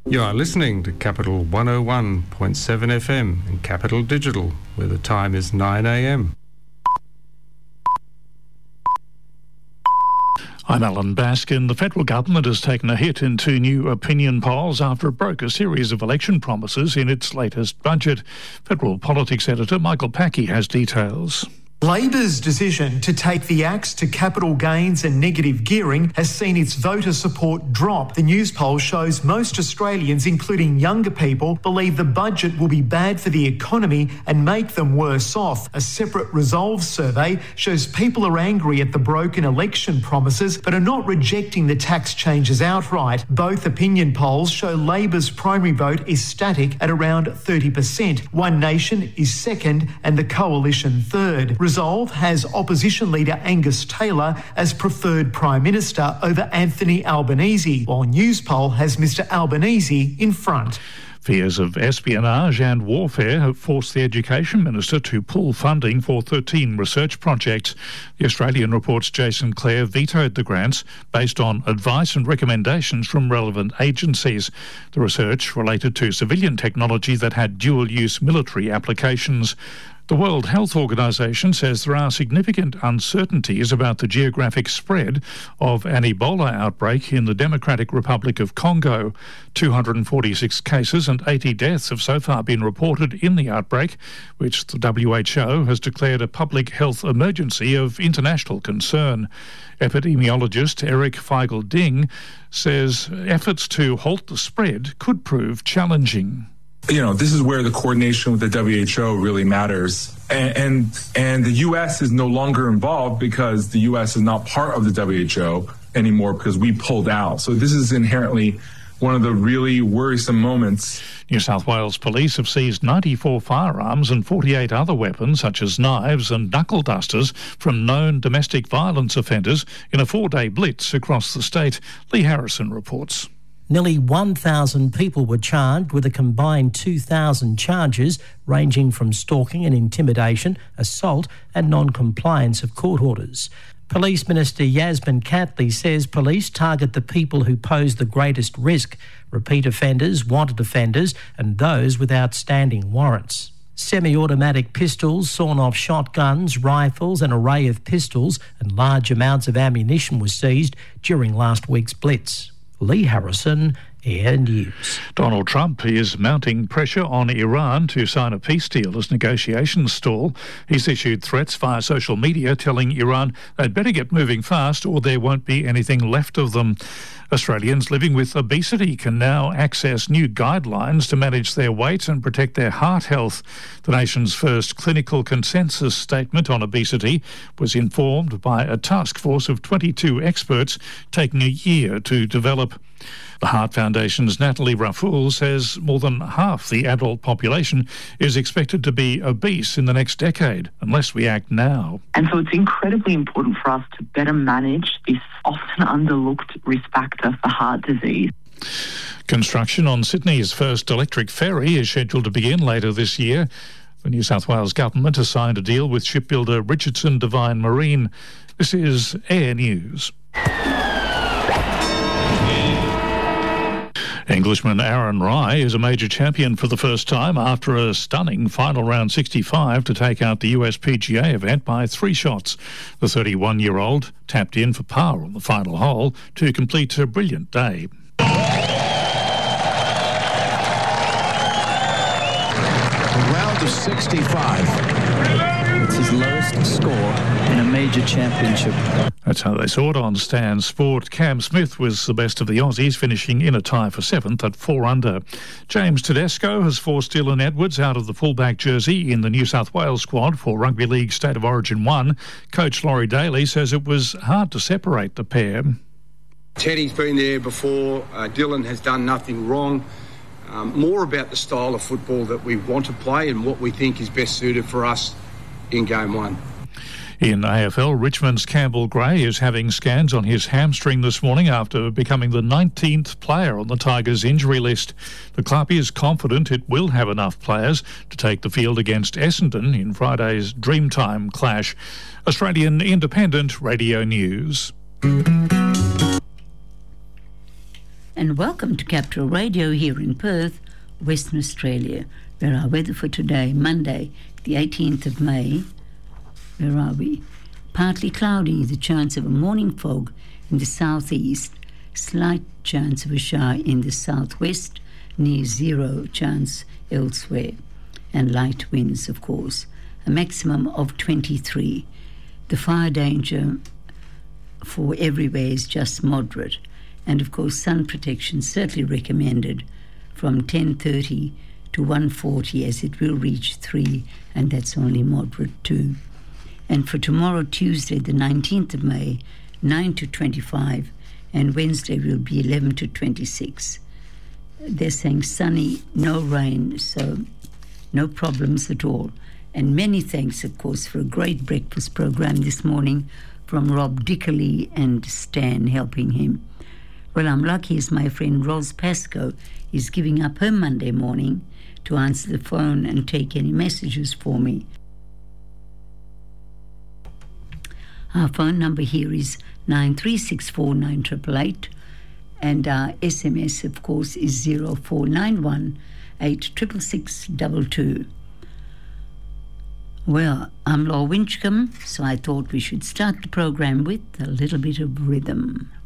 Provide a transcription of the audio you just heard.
You are listening to Capital 101.7 FM and Capital Digital, where the time is 9 a.m. I'm Alan Baskin. The federal government has taken a hit in 2 new opinion polls after it broke a series of election promises in its latest budget. Federal politics editor Michael Packey has details. Labor's decision to take the axe to capital gains and negative gearing has seen its voter support drop. The news poll shows most Australians, including younger people, believe the budget will be bad for the economy and make them worse off. A separate Resolve survey shows people are angry at the broken election promises but are not rejecting the tax changes outright. Both opinion polls show Labor's primary vote is static at around 30%. One Nation is second and the Coalition third. Resolve has opposition leader Angus Taylor as preferred Prime Minister over Anthony Albanese, while Newspoll has Mr Albanese in front. Fears of espionage and warfare have forced the Education Minister to pull funding for 13 research projects. The Australian Report's Jason Clare vetoed the grants based on advice and recommendations from relevant agencies. The research related to civilian technology that had dual-use military applications. The World Health Organization says there are significant uncertainties about the geographic spread of an Ebola outbreak in the Democratic Republic of Congo. 246 cases and 80 deaths have so far been reported in the outbreak, which the WHO has declared a public health emergency of international concern. Epidemiologist Eric Feigl-Ding says efforts to halt the spread could prove challenging. You know, this is where the coordination with the WHO really matters. And the U.S. is no longer involved because the U.S. is not part of the WHO anymore because we pulled out. So this is inherently one of the really worrisome moments. New South Wales Police have seized 94 firearms and 48 other weapons, such as knives and knuckle dusters, from known domestic violence offenders in a 4-day blitz across the state. Lee Harrison reports. Nearly 1,000 people were charged with a combined 2,000 charges ranging from stalking and intimidation, assault and non-compliance of court orders. Police Minister Yasmin Catley says police target the people who pose the greatest risk: repeat offenders, wanted offenders and those with outstanding warrants. Semi-automatic pistols, sawn-off shotguns, rifles, an array of pistols and large amounts of ammunition were seized during last week's blitz. Lee Harrison, Air News. Donald Trump is mounting pressure on Iran to sign a peace deal as negotiations stall. He's issued threats via social media telling Iran they'd better get moving fast or there won't be anything left of them. Australians living with obesity can now access new guidelines to manage their weight and protect their heart health. The nation's first clinical consensus statement on obesity was informed by a task force of 22 experts, taking a year to develop. The Heart Foundation's Natalie Raffoul says more than half the adult population is expected to be obese in the next decade, unless we act now. And so it's incredibly important for us to better manage this often underlooked risk factor for heart disease. Construction on Sydney's first electric ferry is scheduled to begin later this year. The New South Wales government has signed a deal with shipbuilder Richardson Devine Marine. This is Air News. Englishman Aaron Rai is a major champion for the first time after a stunning final round 65 to take out the US PGA event by 3 shots. The 31-year-old tapped in for par on the final hole to complete a brilliant day. A round of 65. It's his lowest score in a major championship. That's how they saw it on Stan Sport. Cam Smith was the best of the Aussies, finishing in a tie for 7th at 4 under. James Tedesco has forced Dylan Edwards out of the fullback jersey in the New South Wales squad for Rugby League State of Origin 1. Coach Laurie Daly says it was hard to separate the pair. Teddy's been there before. Dylan has done nothing wrong. More about the style of football that we want to play and what we think is best suited for us in Game 1. In AFL, Richmond's Campbell Gray is having scans on his hamstring this morning after becoming the 19th player on the Tigers' injury list. The club is confident it will have enough players to take the field against Essendon in Friday's Dreamtime clash. Australian Independent Radio News. And welcome to Capital Radio here in Perth, Western Australia, where our weather for today, Monday, the 18th of May, where are we? Partly cloudy, the chance of a morning fog in the southeast, slight chance of a shower in the southwest, near zero chance elsewhere, and light winds, of course, a maximum of 23. The fire danger for everywhere is just moderate, and of course sun protection certainly recommended from 10:30 to 1:40, as it will reach 3, and that's only moderate too. And for tomorrow, Tuesday, the 19th of May, 9 to 25, and Wednesday will be 11 to 26. They're saying sunny, no rain, so no problems at all. And many thanks, of course, for a great breakfast program this morning from Rob Dickerley and Stan helping him. Well, I'm lucky as my friend Ros Pascoe is giving up her Monday morning to answer the phone and take any messages for me. Our phone number here is 9364 9888, and our SMS, of course, is 0491 86662. Well, I'm Laura Winchcombe, so I thought we should start the program with a little bit of rhythm.